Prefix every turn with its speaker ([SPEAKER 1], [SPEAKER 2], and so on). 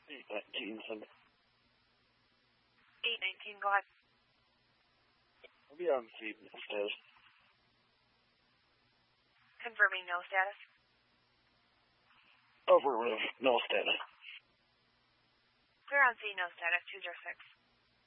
[SPEAKER 1] 819, send it.
[SPEAKER 2] 819, go ahead.
[SPEAKER 1] I'll be on feed status.
[SPEAKER 2] Confirming no status.
[SPEAKER 1] Over with, no status.
[SPEAKER 2] Clear on C, no status, 206.